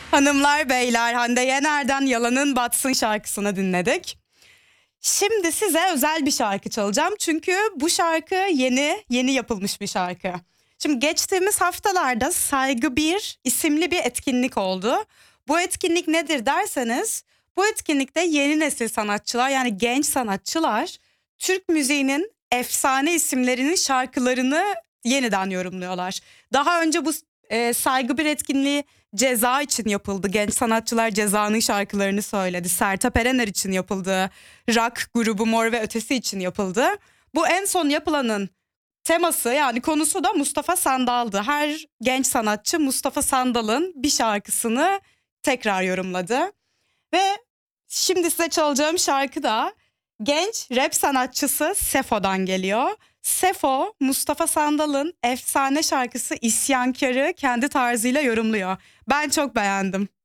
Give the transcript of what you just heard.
Hanımlar beyler, Hande Yener'den Yalanın Batsın şarkısını dinledik. Şimdi size özel bir şarkı çalacağım. Çünkü bu şarkı yeni yapılmış bir şarkı. Şimdi geçtiğimiz haftalarda Saygı 1 isimli bir etkinlik oldu. Bu etkinlik nedir derseniz, bu etkinlikte yeni nesil sanatçılar, yani genç sanatçılar Türk müziğinin efsane isimlerinin şarkılarını yeniden yorumluyorlar. Daha önce bu Saygı 1 etkinliği Ceza için yapıldı. Genç sanatçılar Ceza'nın şarkılarını söyledi. Sertab Erener için yapıldı. Rock grubu Mor ve Ötesi için yapıldı. Bu en son yapılanın teması, yani konusu da Mustafa Sandal'dı. Her genç sanatçı Mustafa Sandal'ın bir şarkısını tekrar yorumladı. Ve şimdi size çalacağım şarkı da genç rap sanatçısı Sefo'dan geliyor. Sefo, Mustafa Sandal'ın efsane şarkısı İsyankar'ı kendi tarzıyla yorumluyor. Ben çok beğendim.